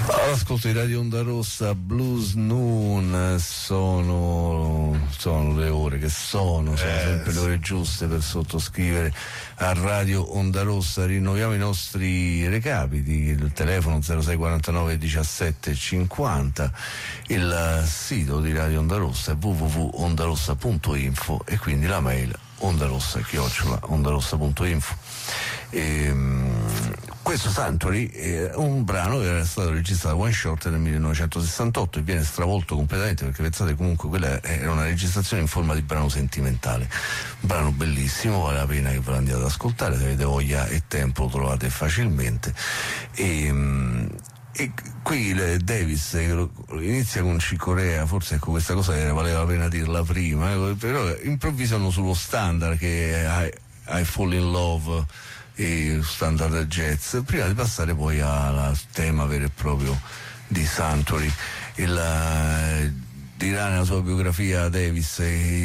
All'ascolto di Radio Onda Rossa, Blues Noon, sono le ore che sono sempre le ore giuste per sottoscrivere a Radio Onda Rossa. Rinnoviamo i nostri recapiti: il telefono 0649 17 50, il sito di Radio Onda Rossa è www.ondarossa.info e quindi la mail ondarossa@ondarossa.info. Questo Sanctuary è un brano che era stato registrato one shot nel 1968 e viene stravolto completamente, perché pensate, comunque quella era una registrazione in forma di brano sentimentale, un brano bellissimo, vale la pena che ve lo andiate ad ascoltare, se avete voglia e tempo lo trovate facilmente. E qui Davis inizia con Chick Corea, forse ecco questa cosa valeva la pena dirla prima, però improvvisano sullo standard che è I Fall in Love, e standard jazz, prima di passare poi al tema vero e proprio di Sanctuary. Dirà nella sua biografia Davis